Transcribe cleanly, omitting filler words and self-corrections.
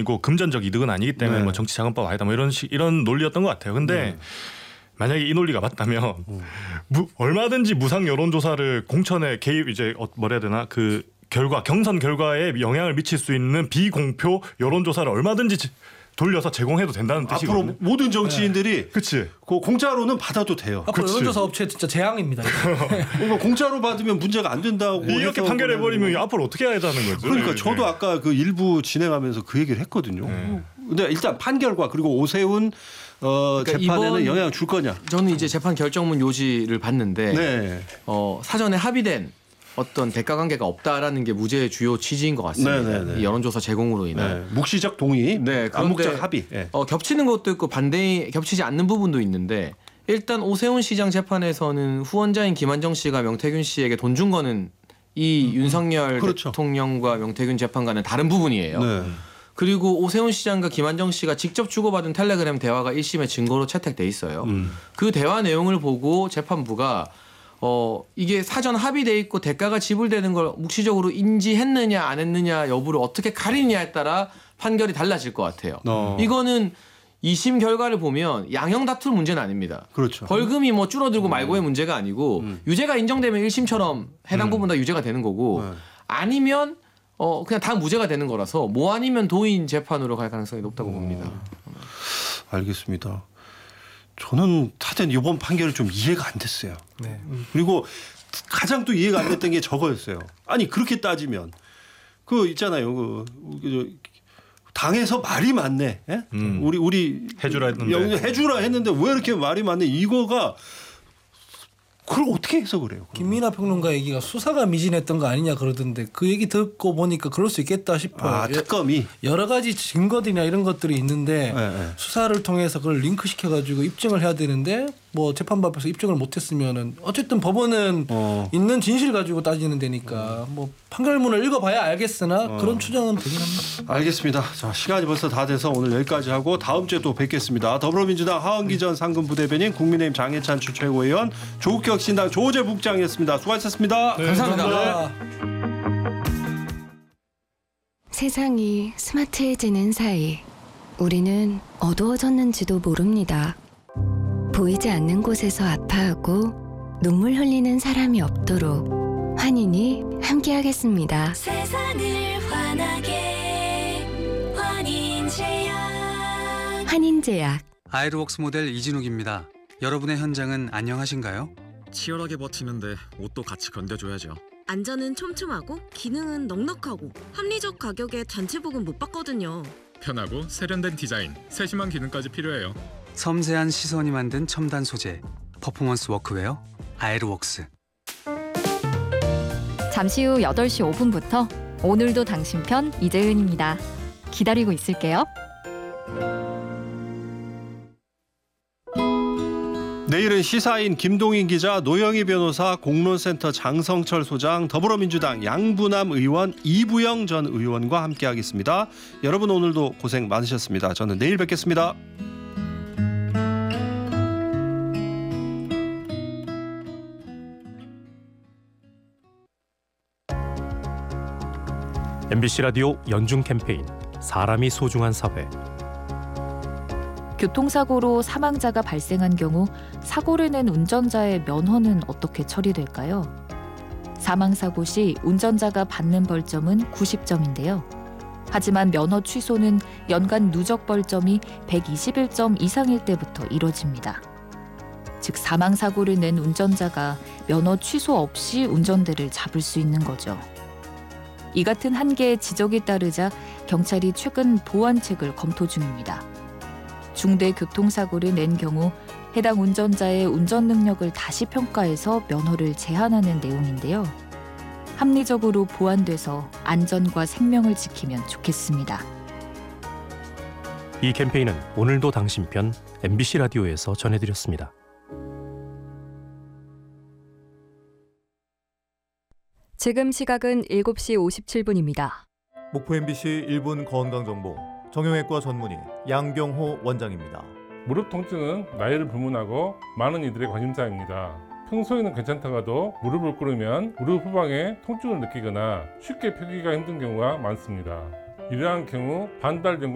주고 금전적 이득은 아니기 때문에 네. 뭐 정치자금법 아니다 뭐 이런 논리였던 것 같아요. 근데 만약에 이 논리가 맞다면 얼마든지 무상 여론조사를 공천에 개입 이제 뭐라 해야 되나 그 결과 경선 결과에 영향을 미칠 수 있는 비공표 여론조사를 얼마든지 돌려서 제공해도 된다는 뜻이거든요. 앞으로 모든 정치인들이 그치. 그 공짜로는 받아도 돼요. 앞으로 여론조사 업체 진짜 재앙입니다. 그러니까 공짜로 받으면 문제가 안 된다고 이렇게 판결해버리면 앞으로 어떻게 해야 하는 거죠? 그러니까 저도 아까 그 일부 진행하면서 그 얘기를 했거든요. 근데 일단 판결과 그리고 오세훈 그러니까 재판에는 영향을 줄 거냐? 저는 이제 재판 결정문 요지를 봤는데 네. 사전에 합의된 어떤 대가 관계가 없다라는 게 무죄의 주요 취지인 것 같습니다. 네네네. 이 여론조사 제공으로 인한. 네. 묵시적 동의, 네, 암묵적 합의. 네. 겹치는 것도 있고 겹치지 않는 부분도 있는데 일단 오세훈 시장 재판에서는 후원자인 김한정 씨가 명태균 씨에게 돈 준 거는 이 윤석열 그렇죠. 대통령과 명태균 재판과는 다른 부분이에요. 네. 그리고 오세훈 시장과 김한정 씨가 직접 주고받은 텔레그램 대화가 1심에 증거로 채택돼 있어요. 그 대화 내용을 보고 재판부가 이게 사전 합의돼 있고 대가가 지불되는 걸 묵시적으로 인지했느냐 안 했느냐 여부를 어떻게 가리느냐에 따라 판결이 달라질 것 같아요. 이거는 2심 결과를 보면 양형 다툴 문제는 아닙니다. 그렇죠. 벌금이 뭐 줄어들고 말고의 문제가 아니고 유죄가 인정되면 1심처럼 해당 부분 다 유죄가 되는 거고 아니면 그냥 다 무죄가 되는 거라서 뭐 아니면 도인 재판으로 갈 가능성이 높다고 봅니다. 알겠습니다. 저는 하여튼 이번 판결이 좀 이해가 안 됐어요. 네. 그리고 가장 또 이해가 안 됐던 게 저거였어요. 아니 그렇게 따지면 그 있잖아요. 당에서 말이 많네. 예? 우리 해주라 했는데 해주라 했는데 왜 이렇게 말이 많네. 이거가 그걸 어떻게 해석을 해요? 김민하 평론가 얘기가 수사가 미진했던 거 아니냐 그러던데 그 얘기 듣고 보니까 그럴 수 있겠다 싶어요. 특검이 여러 가지 증거들이나 이런 것들이 있는데 네. 수사를 통해서 그걸 링크 시켜가지고 입증을 해야 되는데 뭐 재판부 앞에서 입증을 못했으면은 어쨌든 법원은 있는 진실 가지고 따지는 데니까 뭐 판결문을 읽어봐야 알겠으나 그런 추정은 되긴 합니다. 알겠습니다. 자, 시간이 벌써 다 돼서 오늘 여기까지 하고 다음 주에 또 뵙겠습니다. 더불어민주당 하원기 전 상근 부대변인, 국민의힘 장해찬 최고위원, 조국혁 신당 조재 국장이었습니다. 수고하셨습니다. 네, 감사합니다. 세상이 스마트해지는 사이 우리는 어두워졌는지도 모릅니다. 보이지 않는 곳에서 아파하고 눈물 흘리는 사람이 없도록 환인이 함께하겠습니다. 세상을 환하게 환인제약. 환인제약. 아이르웍스 모델 이진욱입니다. 여러분의 현장은 안녕하신가요? 치열하게 버티는데 옷도 같이 견뎌줘야죠. 안전은 촘촘하고 기능은 넉넉하고 합리적 가격에 단체복은 못 받거든요. 편하고 세련된 디자인, 세심한 기능까지 필요해요. 섬세한 시선이 만든 첨단 소재, 퍼포먼스 워크웨어 아이르웍스. 잠시 후 8시 5분부터 오늘도 당신 편 이재은입니다. 기다리고 있을게요. 내일은 시사인 김동인 기자, 노영희 변호사, 공론센터 장성철 소장, 더불어민주당 양부남 의원, 이부영 전 의원과 함께하겠습니다. 여러분 오늘도 고생 많으셨습니다. 저는 내일 뵙겠습니다. MBC 라디오 연중 캠페인 사람이 소중한 사회. 교통사고로 사망자가 발생한 경우 사고를 낸 운전자의 면허는 어떻게 처리될까요? 사망사고 시 운전자가 받는 벌점은 90점인데요. 하지만 면허 취소는 연간 누적 벌점이 121점 이상일 때부터 이뤄집니다. 즉 사망사고를 낸 운전자가 면허 취소 없이 운전대를 잡을 수 있는 거죠. 이 같은 한계의 지적이 따르자 경찰이 최근 보완책을 검토 중입니다. 중대 교통사고를 낸 경우 해당 운전자의 운전 능력을 다시 평가해서 면허를 제한하는 내용인데요. 합리적으로 보완돼서 안전과 생명을 지키면 좋겠습니다. 이 캠페인은 오늘도 당신 편 MBC 라디오에서 전해드렸습니다. 지금 시각은 7시 57분입니다. 목포 MBC 1분 건강정보 정형외과 전문의 양경호 원장입니다. 무릎 통증은 나이를 불문하고 많은 이들의 관심사입니다. 평소에는 괜찮다가도 무릎을 꿇으면 무릎 후방에 통증을 느끼거나 쉽게 펴기가 힘든 경우가 많습니다. 이러한 경우 반달